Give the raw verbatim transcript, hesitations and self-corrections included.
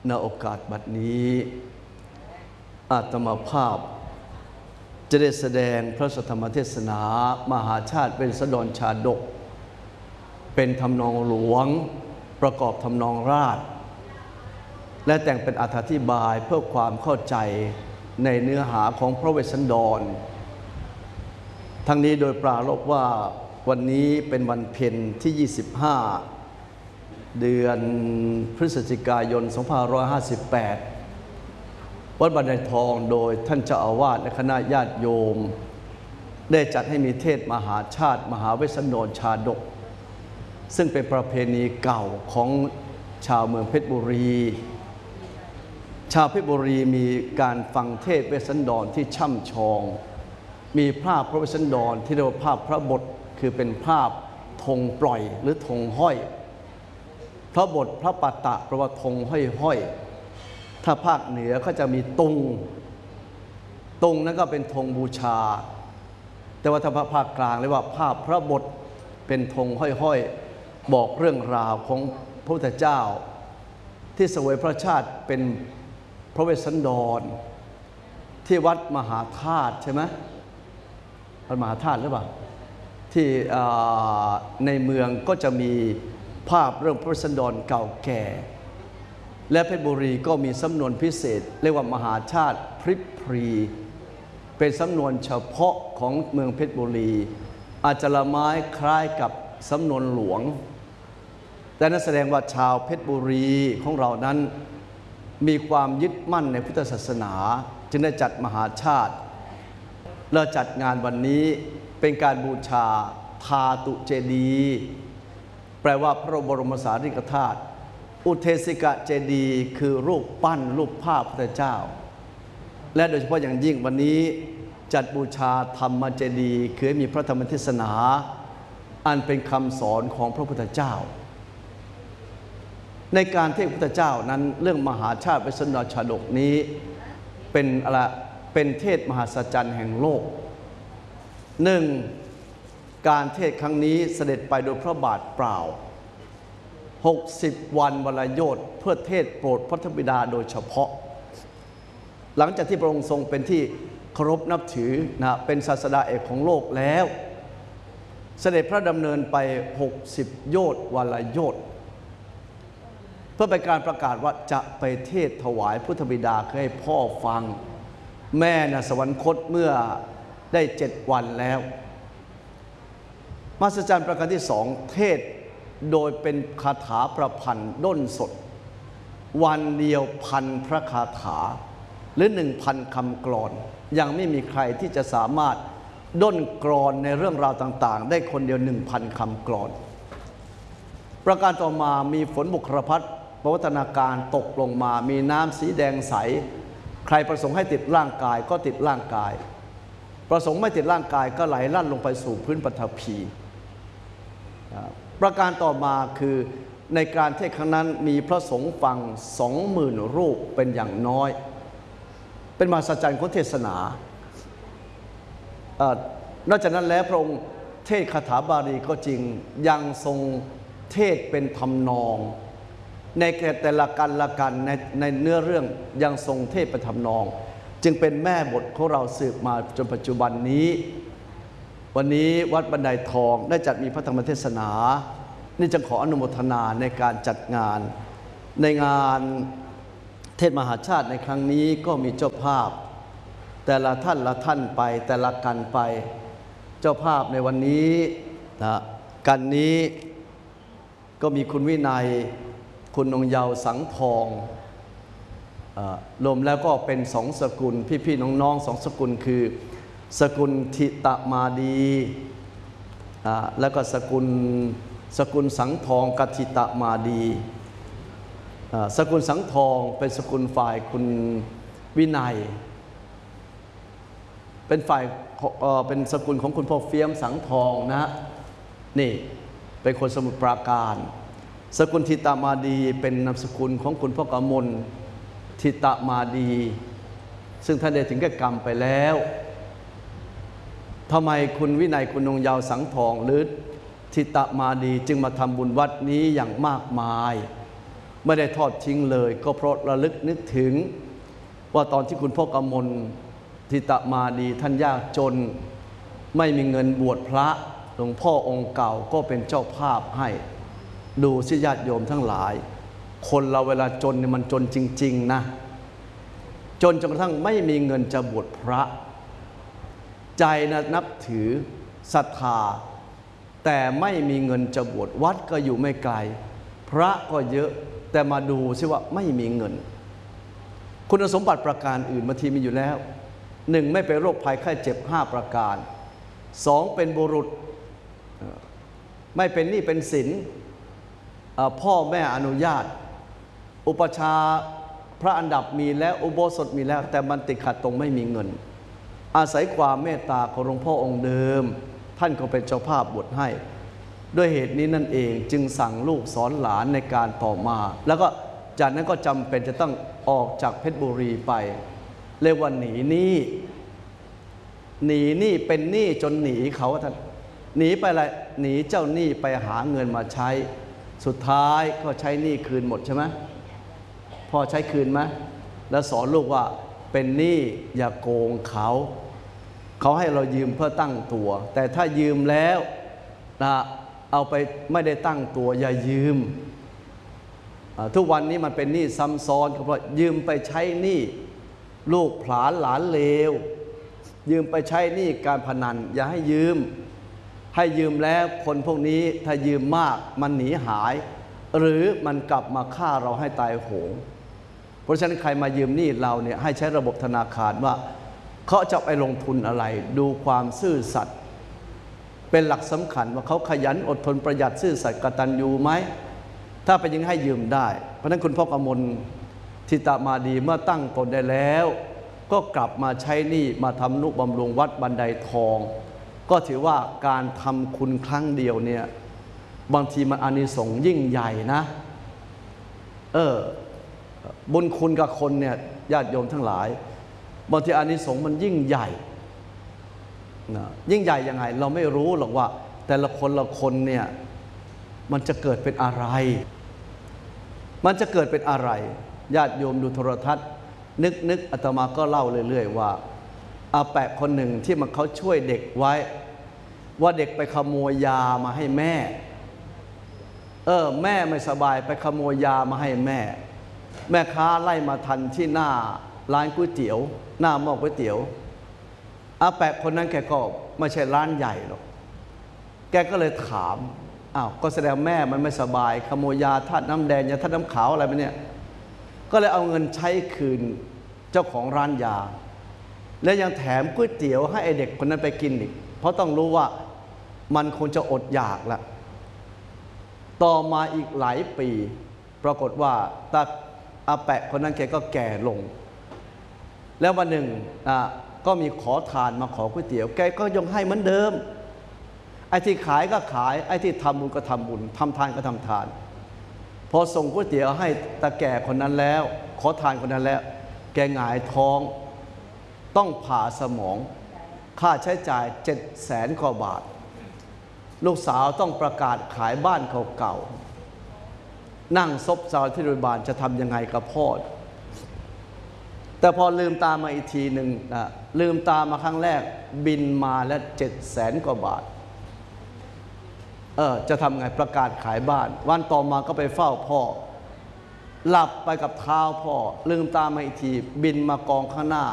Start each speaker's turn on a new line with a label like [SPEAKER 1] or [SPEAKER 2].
[SPEAKER 1] ณโอกาสบัดนี้อาตมาภาพจะได้แสดงพระธรรมเทศนามหาชาติเป็นสดรชาดกเป็นทำนองหลวงประกอบทำนองราชและแต่งเป็นอธิบายเพื่อความเข้าใจในเนื้อหาของพระเวสสันดรทั้งนี้โดยปรารภว่าวันนี้เป็นวันเพ็ญที่ยี่สิบห้าเดือนพฤศจิกายนสองพันห้าร้อยห้าสิบแปดวัดบันไดทองโดยท่านเจ้าอาวาสและคณะญาติโยมได้จัดให้มีเทศมหาชาติมหาเวสสันดรชาดกซึ่งเป็นประเพณีเก่าของชาวเมืองเพชรบุรีชาวเพชรบุรีมีการฟังเทศเวสสันดรที่ช่ำชองมีภาพพระเวสสันดรที่เรียกว่าภาพพระบทคือเป็นภาพธงปล่อยหรือธงห้อยพระบทพระปัตตะแปลว่าธงห้อยๆถ้าภาคเหนือก็จะมีตุงตุงนั้นก็เป็นธงบูชาแต่ว่าถ้าภาคกลางเรียกว่าภาพพระบทเป็นธงห้อยๆบอกเรื่องราวของพระพุทธเจ้าที่เสวยพระชาติเป็นพระเวสสันดรที่วัดมหาธาตุใช่ไหมวัดมหาธาตุหรือเปล่าที่ในเมืองก็จะมีภาพเรื่องพระเวสสันดรเก่าแก่และเพชรบุรีก็มีสำนวนพิเศษเรียกว่ามหาชาติพริบพรีเป็นสำนวนเฉพาะของเมืองเพชรบุรีอาจจะละไม้คล้ายกับสำนวนหลวงแต่นั่นแสดงว่าชาวเพชรบุรีของเรานั้นมีความยึดมั่นในพุทธศาสนาจึงได้จัดมหาชาติเราจัดงานวันนี้เป็นการบูชาธาตุเจดีย์แปลว่าพระบรมสารีริกธาตุอุเทสิกะเจดีย์คือรูปปั้นรูปภาพพระพุทธเจ้าและโดยเฉพาะอย่างยิ่งวันนี้จัดบูชาธรรมเจดีย์คือมีพระธรรมเทศนาอันเป็นคำสอนของพระพุทธเจ้าในการเทศน์พระพุทธเจ้านั้นเรื่องมหาชาติเวสสันดรชาดกนี้เป็นอะไรเป็นเทศมหัศจรรย์แห่งโลกหนึ่งการเทศน์ครั้งนี้เสด็จไปโดยพระบาทเปล่าหกสิบวันวรโยธเพื่อเทศโปรดพระธรรมบิดาโดยเฉพาะหลังจากที่พระองค์ทรงเป็นที่เคารพนับถือนะเป็นศาสดาเอกของโลกแล้วเสด็จพระดำเนินไปหกสิบโยชน์วรโยธเพื่อเป็นการประกาศว่าจะไปเทศถวายพุทธบิดาให้พ่อฟังแม่นะสวรรคตเมื่อได้เจ็ดวันแล้วมหัศจรรย์ประการที่สองเทศโดยเป็นคาถาประพันธ์ด้นสดวันเดียวพันพระคาถาหรือหนึ่งพันคำกลอนยังไม่มีใครที่จะสามารถด้นกลอนในเรื่องราวต่างๆได้คนเดียวหนึ่งพันคำกลอนประการต่อมามีฝนบุครพัฒน์ปวัฒนาการตกลงมามีน้ำสีแดงใสใครประสงค์ให้ติดร่างกายก็ติดร่างกายประสงค์ไม่ติดร่างกายก็ไหลลั่นลงไปสู่พื้นปฐพีประการต่อมาคือในการเทศน์ครั้งนั้นมีพระสงฆ์ฟังสองหมื่นรูปเป็นอย่างน้อยเป็นมหัศจรรย์ของเทศนานอกจากนั้นแล้วพระองค์เทศคาถาบาลีก็จริงยังทรงเทศเป็นทำนองในแต่ละกันละกันในในเนื้อเรื่องยังทรงเทศเป็นทำนองจึงเป็นแม่บทของเราสืบมาจนปัจจุบันนี้วันนี้วัดบันไดทองได้จัดมีพระธรรมเทศนานี่จะขออนุโมทนาในการจัดงานในงานเทศมหาชาติในครั้งนี้ก็มีเจ้าภาพแต่ละท่านละท่านไปแต่ละกันไปเจ้าภาพในวันนี้นะกันนี้ก็มีคุณวินัยคุณนงเยาว์สังทองรวมแล้วก็เป็นสองสกุลพี่ๆน้องๆสองสกุลคือสกุลทิตมาดีแล้วก็สกุลสกุลสังทองกับทิตมาดีสกุลสังทองเป็นสกุลฝ่ายคุณวินัยเป็นฝ่ายเป็นสกุลของคุณพ่อเฟียมสังทองนะนี่เป็นคนสมุทรปราการสกุลทิตมาดีเป็นนามสกุลของคุณพ่อกมลทิตมาดีซึ่งท่านได้ถึงแก่กรรมไปแล้วทำไมคุณวินัยคุณนงเยาว์สังทองหรือทิตมาดีจึงมาทำบุญวัดนี้อย่างมากมายไม่ได้ทอดทิ้งเลยก็เพราะระลึกนึกถึงว่าตอนที่คุณพ่อกำมลทิตมาดีท่านยากจนไม่มีเงินบวชพระหลวงพ่อองค์เก่าก็เป็นเจ้าภาพให้ดูสิญาติโยมทั้งหลายคนเราเวลาจนเนี่ยมันจนจริงๆนะจนจนกระทั่งไม่มีเงินจะบวชพระใจนะนับถือศรัทธาแต่ไม่มีเงินจะบวชวัดก็อยู่ไม่ไกลพระก็เยอะแต่มาดูซิว่าไม่มีเงินคุณสมบัติประการอื่นบางทีมีอยู่แล้วหนึ่งไม่เป็นโรคภัยไข้เจ็บห้าประการสองเป็นบุรุษไม่เป็นหนี้เป็นสินพ่อแม่อนุญาตอุปชาพระอันดับมีแล้วอุโบสถมีแล้วแต่มันติดขัดตรงไม่มีเงินอาศัยความเมตตาของหลวงพ่อองค์เดิมท่านก็เป็นเจ้าภาพบวชให้ด้วยเหตุนี้นั่นเองจึงสั่งลูกสอนหลานในการต่อมาแล้วก็จากนั้นก็จำเป็นจะต้องออกจากเพชรบุรีไปเรียกว่าหนีหนี้หนีหนี้เป็นหนี้จนหนีเขาท่านหนีไปอะไรหนีเจ้าหนี้ไปหาเงินมาใช้สุดท้ายก็ใช้หนี้คืนหมดใช่ไหมพ่อใช้คืนไหมแล้วสอนลูกว่าเป็นหนี้อย่าโกงเขาเขาให้เรายืมเพื่อตั้งตัวแต่ถ้ายืมแล้วนะเอาไปไม่ได้ตั้งตัวอย่ายืมทุกวันนี้มันเป็นหนี้ซ้ำซ้อนเพราะยืมไปใช้หนี้ลูกผลาญหลานเลวยืมไปใช้หนี้การพนันอย่าให้ยืมให้ยืมแล้วคนพวกนี้ถ้ายืมมากมันหนีหายหรือมันกลับมาฆ่าเราให้ตายโหงเพราะฉะนั้นใครมายืมหนี้เราเนี่ยให้ใช้ระบบธนาคารว่าเขาจะไปลงทุนอะไรดูความซื่อสัตย์เป็นหลักสำคัญว่าเขาขยันอดทนประหยัดซื่อสัตย์กตัญญูไหมถ้าเป็นยังให้ยืมได้เพราะฉะนั้นคุณพ่อกมลทิตมาดีเมื่อตั้งตนได้แล้วก็กลับมาใช้หนี้มาทำนุบำรุงวัดบันไดทองก็ถือว่าการทำคุณครั้งเดียวเนี่ยบางทีมันอานิสงส์ยิ่งใหญ่นะเออบุญคุณกับคนเนี่ยญาติโยมทั้งหลายบางทีอานิสงส์มันยิ่งใหญ่นะยิ่งใหญ่ยังไงเราไม่รู้หรอกว่าแต่ละคนละคนเนี่ยมันจะเกิดเป็นอะไรมันจะเกิดเป็นอะไรญาติโยมดูโทรทัศน์นึกนึกอาตมาก็เล่าเรื่อยๆว่าอาแปะคนหนึ่งที่มันเขาช่วยเด็กไว้ว่าเด็กไปขโมยยามาให้แม่เออแม่ไม่สบายไปขโมยยามาให้แม่แม่ค้าไล่มาทันที่หน้าร้านก๋วยเตี๋ยวหน้าหม้อก๋วยเตี๋ยวอาแปะคนนั้นแกก็ไม่ใช่ร้านใหญ่หรอกแกก็เลยถามอ้าวก็แสดงแม่มันไม่สบายขโมยยาธาตุน้ำแดงยาธาตุน้ำขาวอะไรไปเนี่ยก็เลยเอาเงินใช้คืนเจ้าของร้านยาและยังแถมก๋วยเตี๋ยวให้ไอเด็กคนนั้นไปกินอีกเพราะต้องรู้ว่ามันคงจะอดอยากละต่อมาอีกหลายปีปรากฏว่าตาอาแปะคนนั้นแกก็แก่ลงแล้ววันหนึ่งอ่ะก็มีขอทานมาขอก๋วยเตี๋ยวแกก็ยังให้เหมือนเดิมไอ้ที่ขายก็ขายไอ้ที่ทำบุญก็ทำบุญทำทานก็ทำทานพอส่งก๋วยเตี๋ยวให้ตาแก่คนนั้นแล้วขอทานคนนั้นแล้วแกหงายท้องต้องผ่าสมองค่าใช้จ่ายเจ็ดแสนกว่าบาทลูกสาวต้องประกาศขายบ้านเก่าๆนั่งซบเซาที่โรงพยาบาลจะทำยังไงกับพ่อแต่พอลืมตามาอีกทีหนึ่งนะลืมตามาครั้งแรกบินมาแล้วเจ็ดแสนกว่าบาทเออจะทำไงประกาศขายบ้านวันต่อมาก็ไปเฝ้าพ่อหลับไปกับเท้าพ่อลืมตามาอีกทีบินมากองข้างหน้า